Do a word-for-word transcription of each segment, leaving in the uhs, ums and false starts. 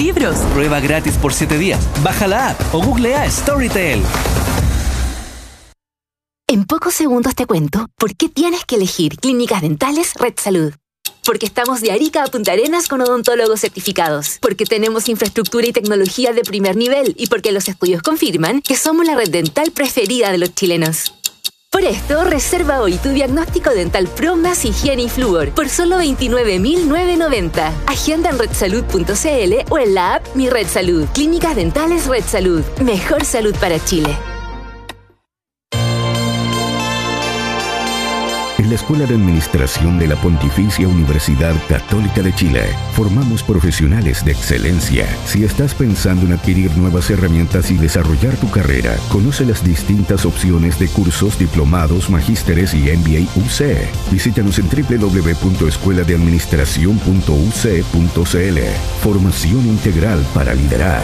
libros. Prueba gratis por siete días. Baja la app o googlea Storytel. En pocos segundos te cuento por qué tienes que elegir Clínicas Dentales Red Salud. Porque estamos de Arica a Punta Arenas con odontólogos certificados. Porque tenemos infraestructura y tecnología de primer nivel. Y porque los estudios confirman que somos la red dental preferida de los chilenos. Por esto, reserva hoy tu diagnóstico dental Pro más higiene y flúor por solo veintinueve mil novecientos noventa. Agenda en red salud punto c l o en la app Mi Red Salud. Clínicas Dentales Red Salud. Mejor salud para Chile. En la Escuela de Administración de la Pontificia Universidad Católica de Chile, formamos profesionales de excelencia. Si estás pensando en adquirir nuevas herramientas y desarrollar tu carrera, conoce las distintas opciones de cursos, diplomados, magísteres y M B A U C. Visítanos en doble u doble u doble u punto escuela de administración punto u c punto c l. Formación integral para liderar.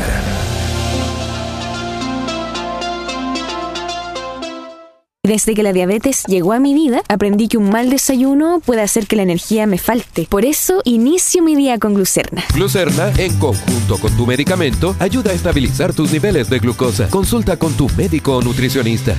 Desde que la diabetes llegó a mi vida, aprendí que un mal desayuno puede hacer que la energía me falte. Por eso, inicio mi día con Glucerna. Glucerna, en conjunto con tu medicamento, ayuda a estabilizar tus niveles de glucosa. Consulta con tu médico o nutricionista.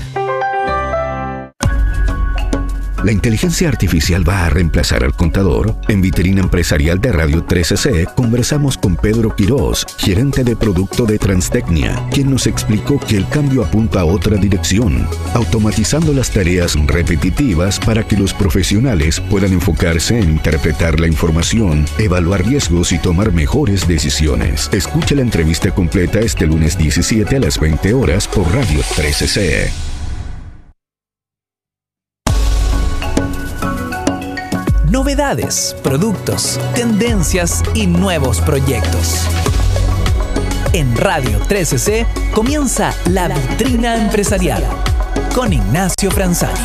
¿La inteligencia artificial va a reemplazar al contador? En Vitrina Empresarial de Radio trece C conversamos con Pedro Quirós, gerente de producto de Transtecnia, quien nos explicó que el cambio apunta a otra dirección, automatizando las tareas repetitivas para que los profesionales puedan enfocarse en interpretar la información, evaluar riesgos y tomar mejores decisiones. Escucha la entrevista completa este lunes diecisiete a las veinte horas por Radio trece C. Novedades, productos, tendencias y nuevos proyectos. En Radio trece C comienza La Vitrina Empresarial con Ignacio Franzani.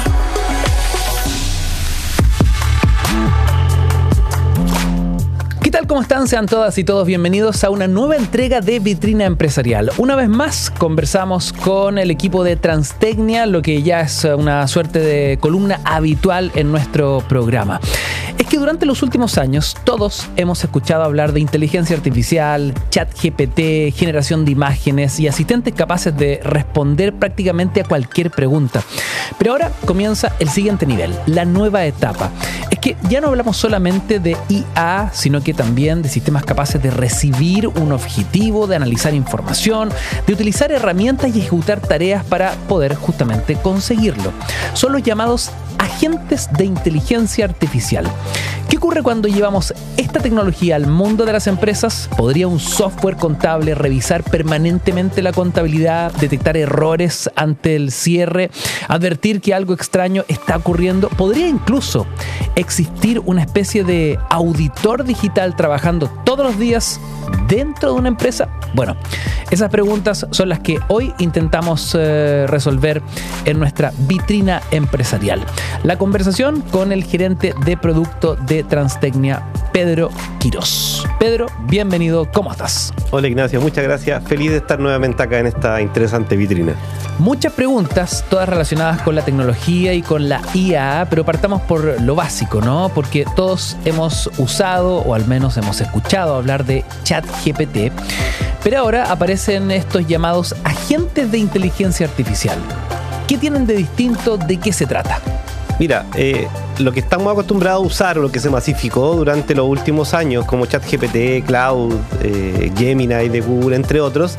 ¿Qué tal? ¿Cómo están? Sean todas y todos bienvenidos a una nueva entrega de Vitrina Empresarial. Una vez más conversamos con el equipo de Transtecnia, lo que ya es una suerte de columna habitual en nuestro programa. Es que durante los últimos años todos hemos escuchado hablar de inteligencia artificial, chat G P T, generación de imágenes y asistentes capaces de responder prácticamente a cualquier pregunta. Pero ahora comienza el siguiente nivel, la nueva etapa. Es que ya no hablamos solamente de I A, sino que también de sistemas capaces de recibir un objetivo, de analizar información, de utilizar herramientas y ejecutar tareas para poder justamente conseguirlo. Son los llamados agentes de inteligencia artificial. ¿Qué ocurre cuando llevamos esta tecnología al mundo de las empresas? ¿Podría un software contable revisar permanentemente la contabilidad, detectar errores ante el cierre, advertir que algo extraño está ocurriendo? ¿Podría incluso existir una especie de auditor digital trabajando todos los días dentro de una empresa? Bueno, esas preguntas son las que hoy intentamos eh, resolver en nuestra vitrina empresarial. La conversación con el gerente de producto de Transtecnia, Pedro Quirós. Pedro, bienvenido, ¿cómo estás? Hola Ignacio, muchas gracias. Feliz de estar nuevamente acá en esta interesante vitrina. Muchas preguntas, todas relacionadas con la tecnología y con la I A, pero partamos por lo básico, ¿no? Porque todos hemos usado, o al menos hemos escuchado hablar de chat G P T, pero ahora aparecen estos llamados agentes de inteligencia artificial. ¿Qué tienen de distinto? ¿De qué se trata? Mira, eh, lo que estamos acostumbrados a usar, o lo que se masificó durante los últimos años, como ChatGPT, Cloud, eh, Gemini de Google, entre otros,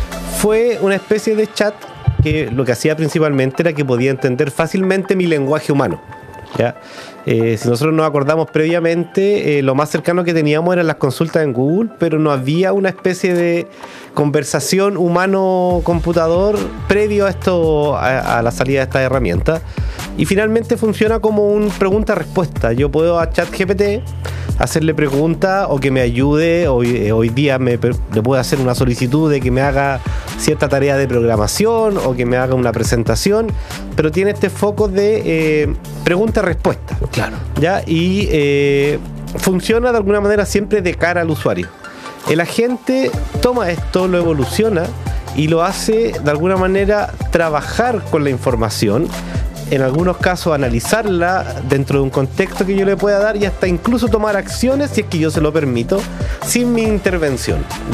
fue una especie de chat que lo que hacía principalmente era que podía entender fácilmente mi lenguaje humano, ¿ya? Eh, si nosotros nos acordamos previamente, eh, lo más cercano que teníamos eran las consultas en Google, pero no había una especie de conversación humano-computador previo a esto, a, a la salida de esta herramienta. Y finalmente funciona como un pregunta-respuesta. Yo puedo a ChatGPT hacerle preguntas o que me ayude. Hoy, hoy día me, le puedo hacer una solicitud de que me haga cierta tarea de programación o que me haga una presentación, pero tiene este foco de eh, pregunta-respuesta. Claro. ¿Ya? Y eh, funciona de alguna manera siempre de cara al usuario. El agente toma esto, lo evoluciona y lo hace de alguna manera trabajar con la información, en algunos casos analizarla dentro de un contexto que yo le pueda dar y hasta incluso tomar acciones, si es que yo se lo permito, sin mi intervención, ¿ya?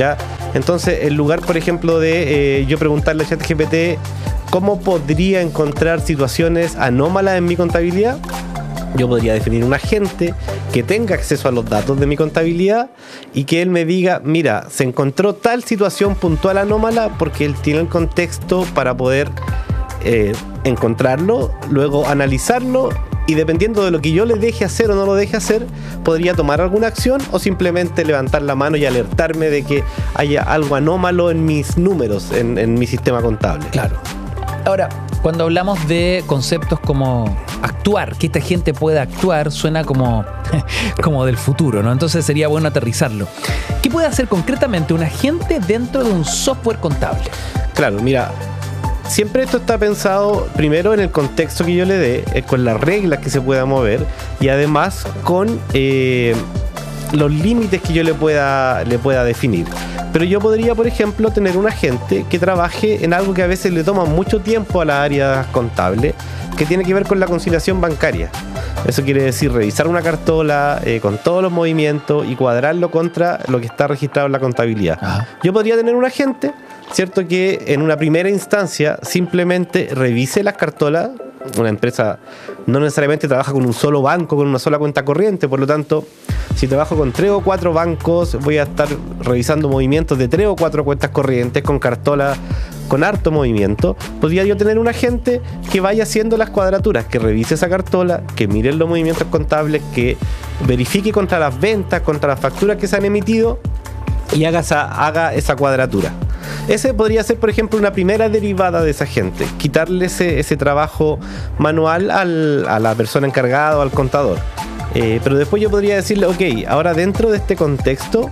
Entonces, en lugar, por ejemplo, de eh, yo preguntarle a ChatGPT cómo podría encontrar situaciones anómalas en mi contabilidad, yo podría definir un agente que tenga acceso a los datos de mi contabilidad y que él me diga, mira, se encontró tal situación puntual anómala, porque él tiene el contexto para poder eh, encontrarlo, luego analizarlo, y dependiendo de lo que yo le deje hacer o no lo deje hacer, podría tomar alguna acción o simplemente levantar la mano y alertarme de que haya algo anómalo en mis números, en, en mi sistema contable. Claro. Ahora, cuando hablamos de conceptos como actuar, que esta gente pueda actuar, suena como, como del futuro, ¿no? Entonces sería bueno aterrizarlo. ¿Qué puede hacer concretamente un agente dentro de un software contable? Claro, mira, siempre esto está pensado primero en el contexto que yo le dé, eh, con las reglas que se pueda mover y además con eh, los límites que yo le pueda, le pueda definir. Pero yo podría, por ejemplo, tener un agente que trabaje en algo que a veces le toma mucho tiempo a la área contable, que tiene que ver con la conciliación bancaria. Eso quiere decir revisar una cartola eh, con todos los movimientos y cuadrarlo contra lo que está registrado en la contabilidad. Ajá. Yo podría tener un agente, cierto, que en una primera instancia simplemente revise las cartolas. Una empresa no necesariamente trabaja con un solo banco, con una sola cuenta corriente, por lo tanto, si trabajo con tres o cuatro bancos, voy a estar revisando movimientos de tres o cuatro cuentas corrientes con cartolas con harto movimiento. Podría yo tener un agente que vaya haciendo las cuadraturas, que revise esa cartola, que mire los movimientos contables, que verifique contra las ventas, contra las facturas que se han emitido y haga esa, haga esa cuadratura. Ese podría ser, por ejemplo, una primera derivada de esa gente, quitarle ese, ese trabajo manual al, a la persona encargada o al contador. Eh, pero después yo podría decirle, ok, ahora dentro de este contexto,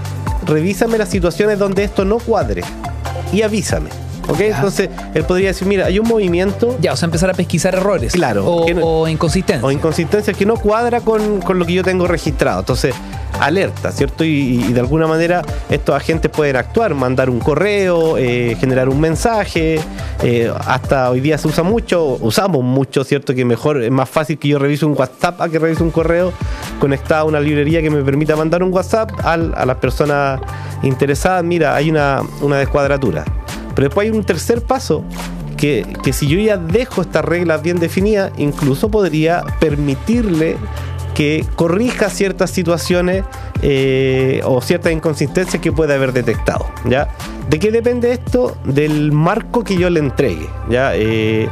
revísame las situaciones donde esto no cuadre y avísame. ¿Ok? Ya. Entonces él podría decir, mira, hay un movimiento. Ya, o sea, empezar a pesquisar errores. Claro. O, no, o inconsistencias. O inconsistencias que no cuadra con, con lo que yo tengo registrado. Entonces, alerta, ¿cierto? Y, y de alguna manera estos agentes pueden actuar, mandar un correo, eh, generar un mensaje. Eh, hasta hoy día se usa mucho, usamos mucho, ¿cierto? Que mejor, es más fácil que yo revise un WhatsApp a que revise un correo conectado a una librería que me permita mandar un WhatsApp al, a las personas interesadas. Mira, hay una, una descuadratura. Pero después hay un tercer paso, que, que si yo ya dejo estas reglas bien definidas, incluso podría permitirle que corrija ciertas situaciones eh, o ciertas inconsistencias que puede haber detectado, ¿ya? ¿De qué depende esto? Del marco que yo le entregue, ¿ya? Eh,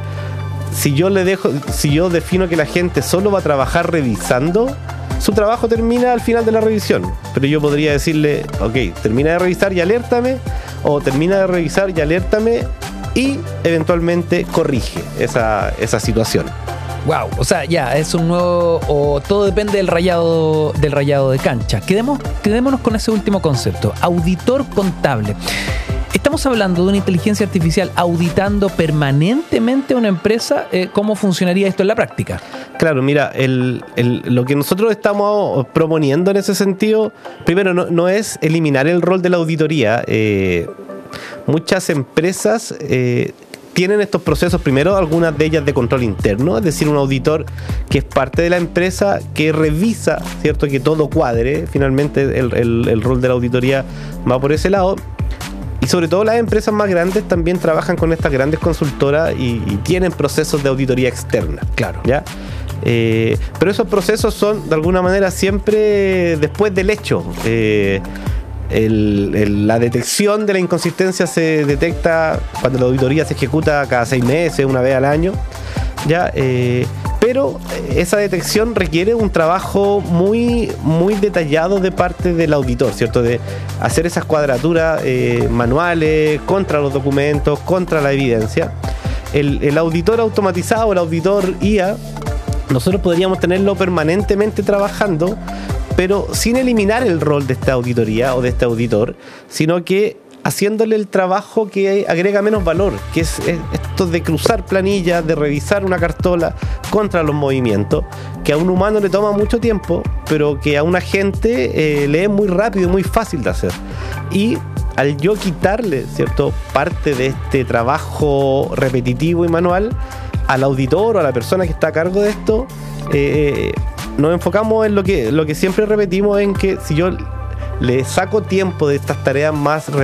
si yo le dejo, si yo defino que la gente solo va a trabajar revisando, su trabajo termina al final de la revisión. Pero yo podría decirle, ok, termina de revisar y alértame, o termina de revisar y alértame, y eventualmente corrige esa, esa situación. Wow, o sea, ya, es un nuevo, o todo depende del rayado, del rayado de cancha. Quedemos, quedémonos con ese último concepto, auditor contable. Estamos hablando de una inteligencia artificial auditando permanentemente una empresa. Eh, ¿Cómo funcionaría esto en la práctica? Claro, mira, el, el, lo que nosotros estamos proponiendo en ese sentido, primero, no, no es eliminar el rol de la auditoría. Eh, muchas empresas eh, tienen estos procesos, primero, algunas de ellas de control interno, es decir, un auditor que es parte de la empresa, que revisa, ¿cierto?, que todo cuadre. Finalmente, el, el, el rol de la auditoría va por ese lado. Y sobre todo las empresas más grandes también trabajan con estas grandes consultoras y, y tienen procesos de auditoría externa. Claro. ¿Ya? Eh, pero esos procesos son, de alguna manera, siempre después del hecho. Eh, el, el, la detección de la inconsistencia se detecta cuando la auditoría se ejecuta cada seis meses, una vez al año. ¿Ya? Eh, pero esa detección requiere un trabajo muy, muy detallado de parte del auditor, ¿cierto? De hacer esas cuadraturas eh, manuales contra los documentos, contra la evidencia. El, el auditor automatizado, el auditor I A, nosotros podríamos tenerlo permanentemente trabajando, pero sin eliminar el rol de esta auditoría o de este auditor, sino que haciéndole el trabajo que agrega menos valor, que es esto de cruzar planillas, de revisar una cartola contra los movimientos, que a un humano le toma mucho tiempo, pero que a un agente eh, le es muy rápido, muy fácil de hacer. Y al yo quitarle, ¿cierto?, parte de este trabajo repetitivo y manual al auditor o a la persona que está a cargo de esto, eh, nos enfocamos en lo que, lo que siempre repetimos, en que si yo le saco tiempo de estas tareas más